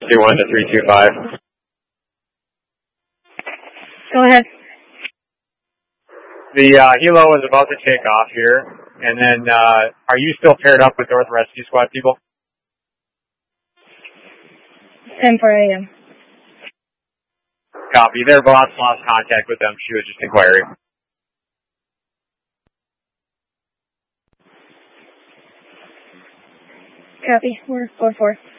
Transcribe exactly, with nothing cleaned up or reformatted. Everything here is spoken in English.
two one to three two five. Go ahead. The uh, helo is about to take off here, and then uh, are you still paired up with North Rescue Squad people? ten four a.m. Copy. Their boss lost contact with them. She was just inquiring. Copy. We're four four.